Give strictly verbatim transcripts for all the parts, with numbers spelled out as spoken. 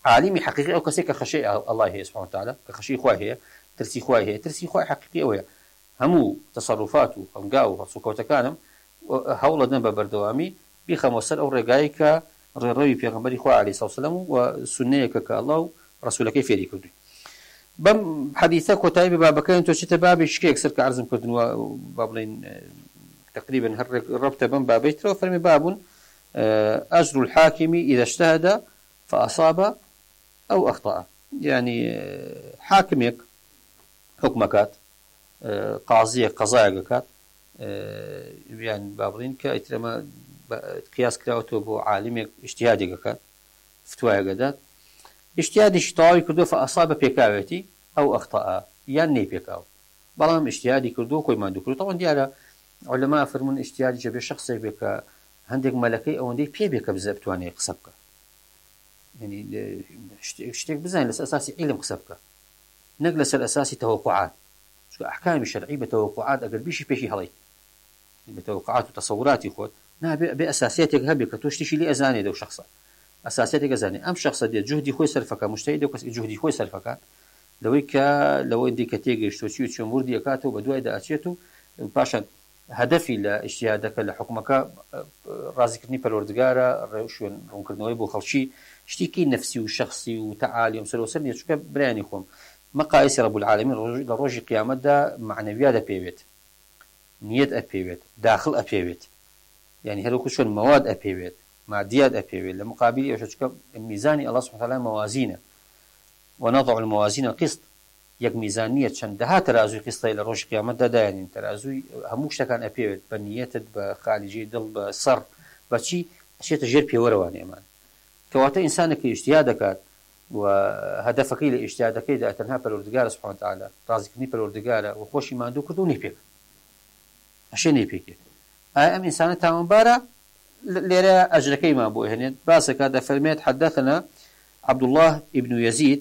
عالمي حقيقي أو كسيك خشي الله هي سبحانه وتعالى كخشي خواه هي ترسي خواه هي ترسي خواه حقيقي أويا همو تصرفاته همقاو هصوكوتا كانم هولا دنبا بردوامي بخموسر أو رقايك رغي في غنبري خواه عليه الصلاة والسلام وسنيك كالله رسولك في ذلك بم حديثك وتايب بابكين توشيت بابي شكي أكثر كعرض كردن وبابلين تقريبا ربط بم بابيتر وفرمي باب أجر الحاكم إذا اجتهد فأصاب أو أخطأ يعني حاكمك حكمكات قاضية قضايا يعني بابلين كإترما قياس كراوته بو عالمك اجتهادي كات فتوى قدات اجتهادي شطاوي كردو فأصاب بيكاوتي أو أخطأ يعني بيكاو بلام اجتهادي كردو كوي ما دكرو طبعا ديالا علماء فرمون اجتهادي جبه شخص بك عندك ملكي أو عندك بي بك بزاب تواني قصبك يعني اشتيك بزين لأساسي علم قصبك نقلس الأساسي توقعات شو أحكام الشرعية بتوقعات أقل بيشي بيشي هلي بتوقعات وتصوراتي خود نا بأساسياتك هبك توشتشي لي أزاني دو شخصا أساسياتك أزاني أم شخصا دي جهدي خوي سلفك مجتهد وكس جهدي خوي سلفك لو كا لو عندي كتيجي شتوشيو شمور دي كاتو بدو إذا أشيتو باشا هدفي لاجتهادك لحكمك رازقني بالوردقارة شو رونكرنوي بو خلشي اشتكي نفسي وشخصي وتعالي ومسر وسرني شو كبراني خوم مقاييس رب العالمين لروج قيامة دا معنويات أبيبت نية أبيبت داخل أبيبت يعني هلو كشون مواد أبيبت ماديات أبيبت لمقابل يشوف الميزاني الله سبحانه وتعالى موازينه ونضع الموازين قسط يك ميزانية شن ده ترازوي قسطي لروج قيامة دا دا يعني ترازوي هموش كان أبيبت بنيتت بخارجي دل بصر بشي أشياء تجير بيورواني أمان كواتا إنسانك اجتهادك وهدفك إلى اجتهادك إذا أتنها بالوردقارة سبحانه وتعالى رازقني بالوردقارة وخوشي ما عندو كردو نيبيك أشياء نيبيك أم إنسانة تامبارا ليرى أجركي ما أبو إهنين باسك هذا فرميت حدثنا عبد الله ابن يزيد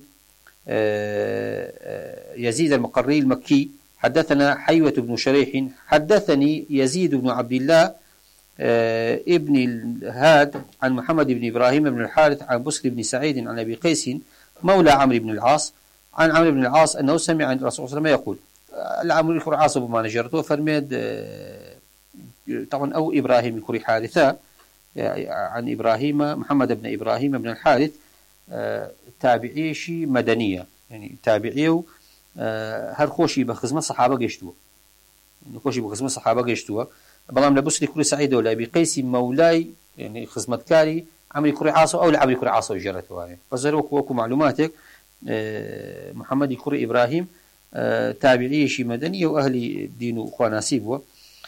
يزيد المقري المكي حدثنا حيوة بن شريح حدثني يزيد بن عبد الله ابن الهاد عن محمد بن إبراهيم بن الحارث عن بسر بن سعيد عن أبي قيس مولى عمرو بن العاص عن عمرو بن العاص أنه سمع عن الرسول صلى الله عليه وسلم يقول العمرو بن العاص بما نجرته فرميد طبعا أو إبراهيم الكري حارثة عن إبراهيم محمد بن إبراهيم بن الحارث تابعيشي مدنية يعني تابعيه هر خوشي بخزمة صحابة قشتوه خوشي بخزمة صحابة قشتوه بلام لبسري كري سعيد ولا أبي قيس مولاي يعني خزمتكاري عمري كري عاصو أو لعمري كري عاصو جرته يعني فزروك وكو معلوماتك محمد كري إبراهيم تابعيشي مدنية وأهلي دين أخوة ناسيبه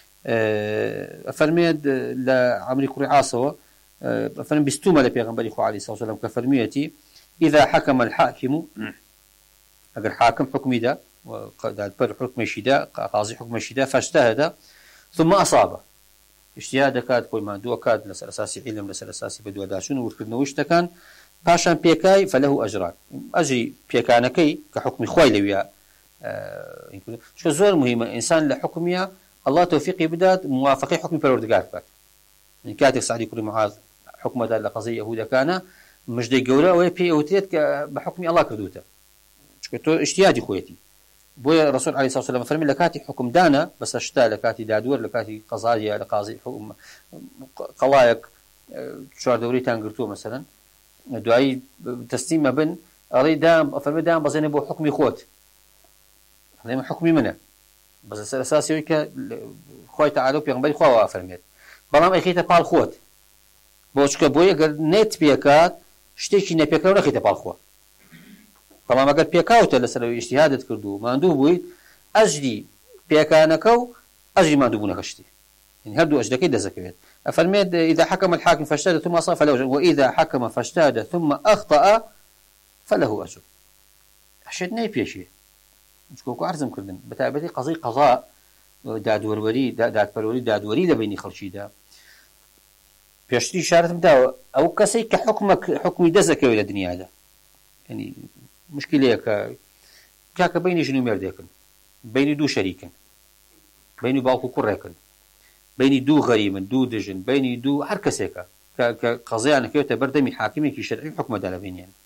فرميد لعمري كري عاصو فرمي بستومة لبيغنبري خو عليه الصلاة والسلام كفرميتي إذا حكم الحاكم أجر حاكم حكمي ده وقد بر حكم الشداء قاضي حكم الشداء فاجتهد ثم أصاب اجتهاد كاد كل ما دو كاد لسر أساسي علم لسر أساسي بدو داشون وركضنا وشتكان باشان بيكاي فله أجران أجري بيكانكي كحكم خوي لويا أه شو زور مهمة إنسان لحكمية الله توفيقي بدات موافقي حكم بالوردقار فات من كاتب سعدي كل معاذ حكم هذا لقضية يهودا كان مش دي جورا ولا بي أوتيت بحكم الله كردوته شو كتو اجتهادي خويتي بويا الرسول عليه الصلاة والسلام فرمي لكاتي حكم دانا بس اشتا لكاتي دادور لكاتي قضايا لقاضي حكم قلايق شوار دوري تانقرتو مثلا دعاي تسليم بن أريد دام فرمي دام بزين بو حكمي خوت هذا حكمي منه بس الأساس يوكا خوي تعالوا بيغنبري خوا فرميت بلام اخيته بال خوت بوشك بويا قال نت بيكات شتيكي نبيكا ولا خيته بال خوا طبعا ما قال بيكاوت لسلو اجتهادت كردو ما ندو بويت أجري بيكانكو أجري ما ندو بونكشتي يعني هردو أجدكي دزكويت أفرميت إذا حكم الحاكم فاجتهد ثم أصاب فله أجر وإذا حكم فاجتهد ثم أخطأ فله أجر أشد نيبيشي مشكوكو أرزم كردن بتابتي قضي قضاء داد وروري داد بروري داد وري لبيني خلشي دا بيشتري شارت مداو أو كسي كحكمك حكمي دزكوي للدنيا هذا يعني مشكلة ك كاك بيني جنو مردكن بيني دو شريكن بيني باوكو كركن بيني دو غريمن دو دجن بيني دو هر كسيكا ك كقضية أنا كيوتا بردمي حاكمي كي شرعي حكم دالا بيني يعني